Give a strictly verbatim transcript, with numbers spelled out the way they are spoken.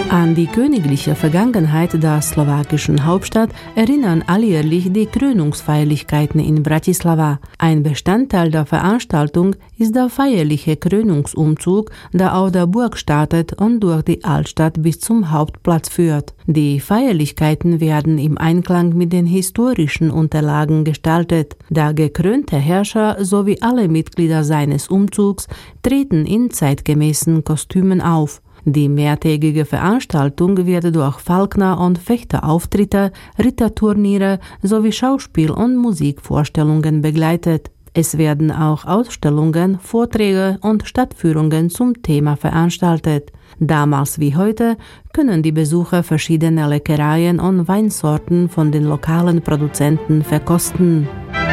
An die königliche Vergangenheit der slowakischen Hauptstadt erinnern alljährlich die Krönungsfeierlichkeiten in Bratislava. Ein Bestandteil der Veranstaltung ist der feierliche Krönungsumzug, der auf der Burg startet und durch die Altstadt bis zum Hauptplatz führt. Die Feierlichkeiten werden im Einklang mit den historischen Unterlagen gestaltet. Der gekrönte Herrscher sowie alle Mitglieder seines Umzugs treten in zeitgemäßen Kostümen auf. Die mehrtägige Veranstaltung wird durch Falkner- und Fechterauftritte, Ritterturniere sowie Schauspiel- und Musikvorstellungen begleitet. Es werden auch Ausstellungen, Vorträge und Stadtführungen zum Thema veranstaltet. Damals wie heute können die Besucher verschiedene Leckereien und Weinsorten von den lokalen Produzenten verkosten.